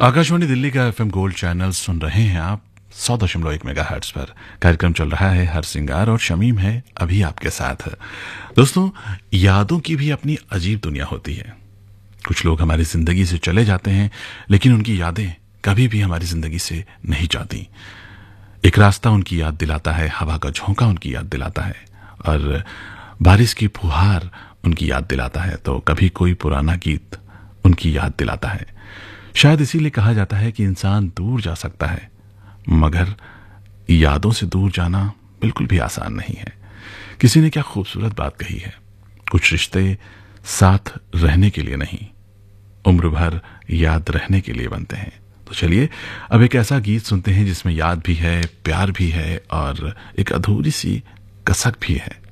आकाशवाणी दिल्ली का FM gold channel सुन रहे हैं आप 100.1 मेगाहर्ट्ज पर। कार्यक्रम चल रहा है हर सिंगार और शमीम है अभी आपके साथ। दोस्तों, यादों की भी अपनी अजीब दुनिया होती है। कुछ लोग हमारी जिंदगी से चले जाते हैं, लेकिन उनकी यादें कभी भी हमारी जिंदगी से नहीं जाती। एक रास्ता उनकी याद दिलाता है, हवा का झोंका उनकी याद दिलाता है, और बारिश की फुहार उनकी याद दिलाता है, तो कभी कोई पुराना गीत उनकी याद दिलाता है। शायद इसीलिए कहा जाता है कि इंसान दूर जा सकता है, मगर यादों से दूर जाना बिल्कुल भी आसान नहीं है। किसी ने क्या खूबसूरत बात कही है, कुछ रिश्ते साथ रहने के लिए नहीं, उम्र भर याद रहने के लिए बनते हैं। तो चलिए अब एक ऐसा गीत सुनते हैं जिसमें याद भी है, प्यार भी है और एक अधूरी सी कसक भी है।